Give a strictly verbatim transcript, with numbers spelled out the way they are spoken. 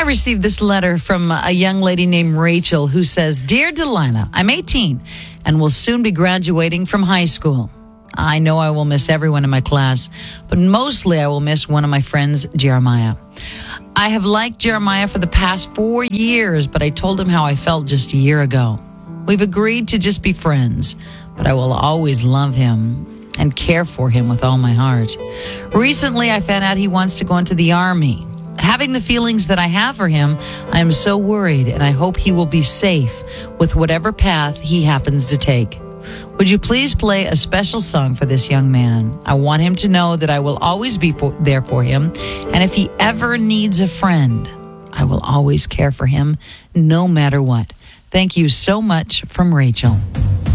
received this letter from a young lady named Rachel who says, Dear Delilah, I'm eighteen and will soon be graduating from high school. I know I will miss everyone in my class, but mostly I will miss one of my friends, Jeremiah. I have liked Jeremiah for the past four years, but I told him how I felt just a year ago. We've agreed to just be friends, but I will always love him and care for him with all my heart. Recently, I found out he wants to go into the army. Having the feelings that I have for him, I am so worried, and I hope he will be safe with whatever path he happens to take. Would you please play a special song for this young man? I want him to know that I will always be for, there for him, and if he ever needs a friend, I will always care for him, no matter what. Thank you so much, from Rachel.